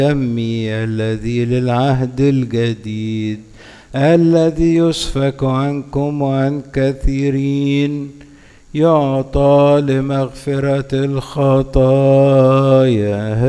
دمي الذي للعهد الجديد الذي يسفك عنكم وعن كثيرين يعطى لمغفرة الخطايا.